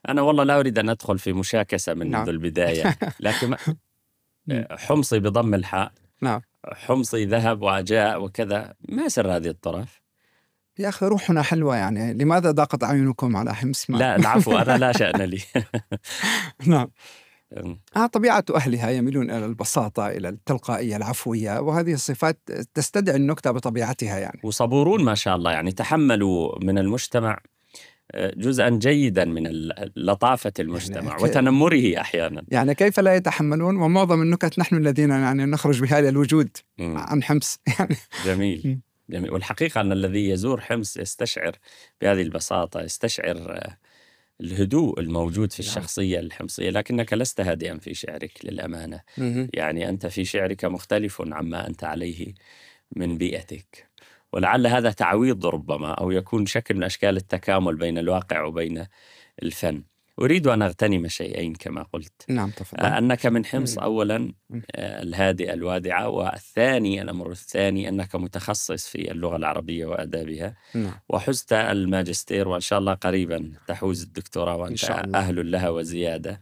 أنا والله لا أريد أن أدخل في مشاكسة منذ نعم. البداية، لكن حمصي بضم الحاء، نعم حمصي ذهب وجاء وكذا، ما سر هذه الطرف؟ يا أخي روحنا حلوة، يعني لماذا ضاقت أعينكم على حمص؟ لا العفو، أنا لا شأن لي. نعم. طبيعة أهلها يميلون إلى البساطة، إلى التلقائية العفوية، وهذه الصفات تستدعي النكتة بطبيعتها يعني. وصبورون ما شاء الله، يعني تحملوا من المجتمع جزءا جيدا من لطافة المجتمع يعني وتنمره أحيانا. يعني كيف لا يتحملون؟ ومعظم النكت نحن الذين يعني نخرج بها إلى الوجود عن حمص يعني. جميل. جميل. والحقيقة أن الذي يزور حمص يستشعر بهذه البساطة، يستشعر الهدوء الموجود في الشخصية الحمصية، لكنك لست هادئا في شعرك للأمانة. يعني أنت في شعرك مختلف عما أنت عليه من بيئتك، ولعل هذا تعويض ربما، أو يكون شكل من أشكال التكامل بين الواقع وبين الفن. أريد أن أغتنم شيئين كما قلت. نعم تفضل. أنك من حمص أولا، الهادئة الوادعة، والثاني الأمر الثاني أنك متخصص في اللغة العربية وأدابها. وحزت الماجستير، وإن شاء الله قريبا تحوز الدكتوراه وأنت أهل لها وزيادة.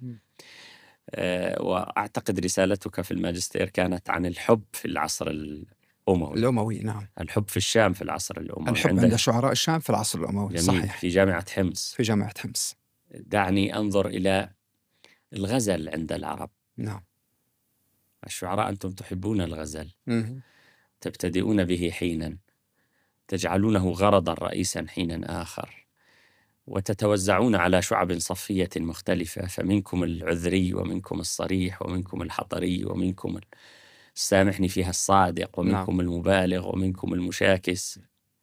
وأعتقد رسالتك في الماجستير كانت عن الحب في العصر الأموي. نعم. الحب في الشام في العصر الأموي، الحب عند شعراء الشام في العصر الأموي. جميل. صحيح. في جامعة حمص. في جامعة حمص. دعني أنظر إلى الغزل عند العرب. نعم. الشعراء أنتم تحبون الغزل، تبتدئون به حينا، تجعلونه غرضا رئيسا حينا آخر، وتتوزعون على شعب صفية مختلفة، فمنكم العذري ومنكم الصريح ومنكم الحطري ومنكم السامحني فيها الصادق ومنكم المبالغ ومنكم المشاكس.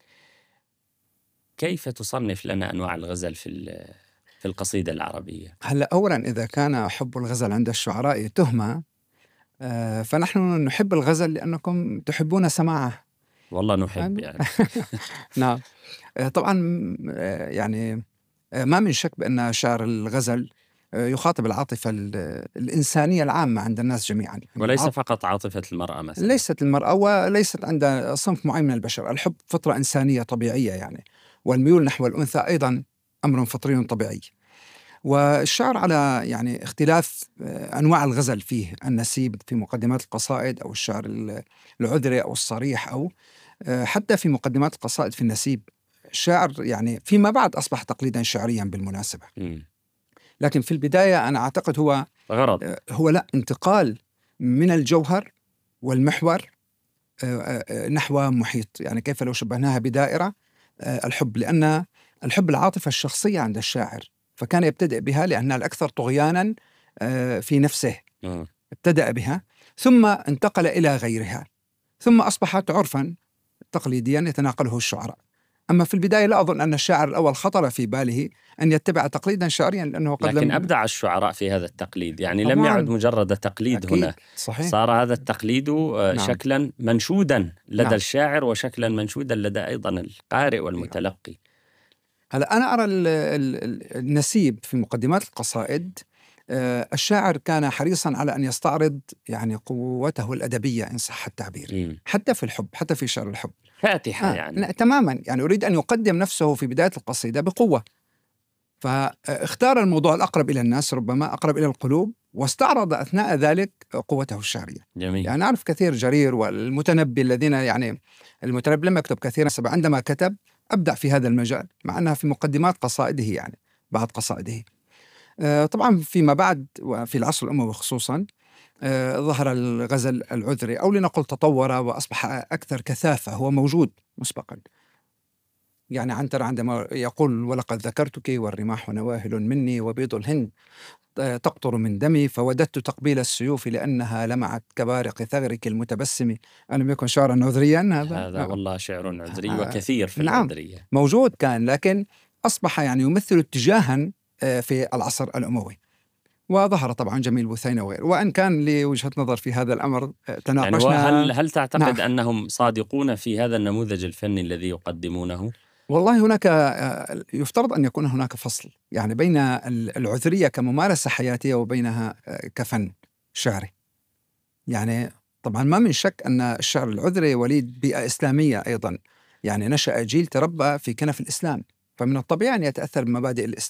كيف تصنف لنا أنواع الغزل في القصيدة العربية؟ هلأ أولا إذا كان حب الغزل عند الشعراء تهمة، فنحن نحب الغزل لأنكم تحبون سماعه. والله نحب يعني. نعم. طبعا يعني ما من شك بأن شعر الغزل يخاطب العاطفة الإنسانية العامة عند الناس جميعا، وليس فقط عاطفة المرأة مثلا. ليست المرأة، وليست عند صنف معين من البشر. الحب فطرة إنسانية طبيعية يعني، والميول نحو الأنثى أيضا أمر فطري طبيعي. والشعر على يعني اختلاف أنواع الغزل، فيه النسيب في مقدمات القصائد، أو الشعر العذري أو الصريح، أو حتى في مقدمات القصائد في النسيب شعر يعني فيما بعد أصبح تقليدا شعريا بالمناسبة. لكن في البداية أنا أعتقد هو غرض، هو لا انتقال من الجوهر والمحور نحو محيط. يعني كيف لو شبهناها بدائرة الحب، لأن الحب العاطفة الشخصية عند الشاعر، فكان يبتدئ بها لأنها الأكثر طغيانا في نفسه. ابتدأ بها ثم انتقل إلى غيرها، ثم أصبحت عرفا تقليديا يتناقله الشعراء. أما في البداية لا أظن أن الشاعر الأول خطر في باله أن يتبع تقليدا شعريا، لأنه قد لكن أبدع الشعراء في هذا التقليد، يعني طبعاً. لم يعد مجرد تقليد. أكيد. هنا صحيح. صار هذا التقليد شكلا منشودا لدى الشاعر، وشكلا منشودا لدى أيضا القارئ والمتلقي. هلا أنا أرى النسيب في مقدمات القصائد، الشاعر كان حريصا على أن يستعرض يعني قوته الأدبية إن صح التعبير، حتى في الحب، حتى في شعر الحب فاتحة يعني. تماما. يعني أريد أن يقدم نفسه في بداية القصيدة بقوة، فاختار الموضوع الأقرب إلى الناس، ربما أقرب إلى القلوب، واستعرض أثناء ذلك قوته الشعرية. جميل. يعني نعرف كثير جرير والمتنبي الذين يعني المتنبي لم يكتب كثيرا، عندما كتب أبدع في هذا المجال، مع أنها في مقدمات قصائده يعني بعض قصائده. طبعا فيما بعد وفي العصر الأموي خصوصا ظهر الغزل العذري، أو لنقل تطور وأصبح أكثر كثافة. هو موجود مسبقا، يعني عنتر عندما يقول ولقد ذكرتك والرماح نواهل مني وبيض الهند تقطر من دمي فوددت تقبيل السيوف لأنها لمعت كبارق ثغرك المتبسم. ألم يكن شعرا عذريا هذا والله شعر عذري وكثير في العذرية. موجود كان، لكن أصبح يعني يمثل اتجاها في العصر الأموي. وظهر طبعا جميل بثينة وغيره، وإن كان لي وجهة نظر في هذا الأمر تناقشنا. يعني هل تعتقد أنهم صادقون في هذا النموذج الفني الذي يقدمونه؟ والله هناك يفترض أن يكون هناك فصل يعني بين العذرية كممارسة حياتية وبينها كفن شعري. يعني طبعا ما من شك أن الشعر العذري وليد بيئة إسلامية أيضا، يعني نشأ جيل تربى في كنف الإسلام، فمن الطبيعي أن يتأثر بمبادئ الإسلام.